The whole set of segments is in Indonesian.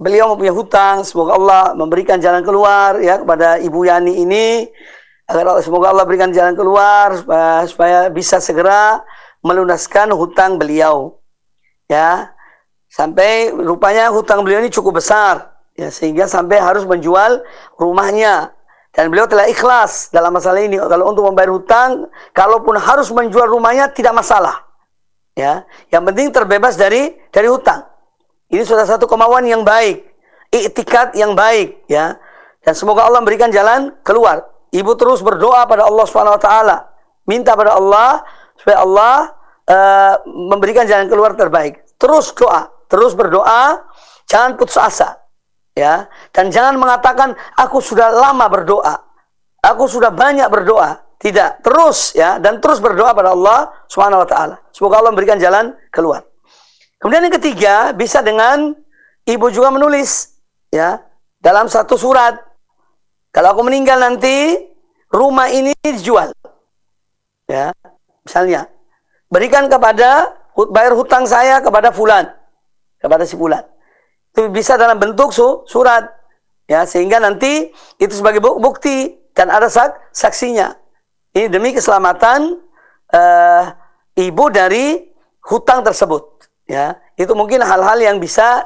beliau mempunyai hutang, semoga Allah memberikan jalan keluar ya kepada Ibu Yani ini, agar semoga Allah berikan jalan keluar supaya bisa segera melunaskan hutang beliau. Ya, sampai rupanya hutang beliau ini cukup besar, ya, sehingga sampai harus menjual rumahnya. Dan beliau telah ikhlas dalam masalah ini. Kalau untuk membayar hutang, kalaupun harus menjual rumahnya tidak masalah. Ya, yang penting terbebas dari hutang. Ini sudah satu kemauan yang baik, iktikad yang baik, ya. Dan semoga Allah memberikan jalan keluar. Ibu terus berdoa pada Allah Subhanahu wa taala, minta pada Allah supaya Allah memberikan jalan keluar terbaik. Terus doa, terus berdoa, jangan putus asa. Ya, dan jangan mengatakan aku sudah lama berdoa, aku sudah banyak berdoa. Tidak, terus ya, dan terus berdoa pada Allah Subhanahu wa taala. Semoga Allah memberikan jalan keluar. Kemudian yang ketiga, bisa dengan ibu juga menulis ya dalam satu surat. Kalau aku meninggal nanti, rumah ini dijual. Ya, misalnya berikan kepada, bayar hutang saya kepada fulan, kepada si fulan. Itu bisa dalam bentuk surat, ya, sehingga nanti itu sebagai bukti dan ada saksinya. Ini demi keselamatan ibu dari hutang tersebut, ya. Itu mungkin hal-hal yang bisa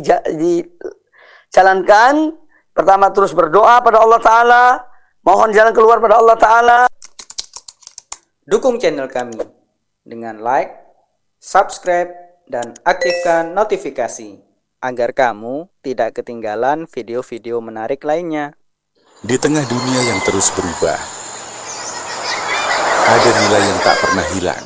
dijalankan. Pertama, terus berdoa pada Allah Ta'ala, mohon jalan keluar pada Allah Ta'ala. Dukung channel kami dengan like, subscribe, dan aktifkan notifikasi agar kamu tidak ketinggalan video-video menarik lainnya. Di tengah dunia yang terus berubah, ada nilai yang tak pernah hilang.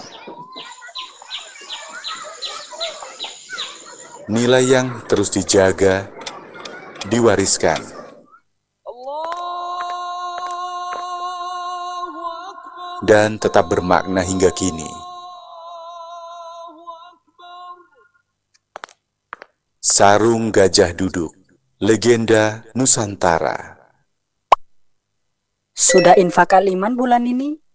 Nilai yang terus dijaga, diwariskan. Dan tetap bermakna hingga kini. Sarung Gajah Duduk, legenda Nusantara. Sudah infak kaliman bulan ini?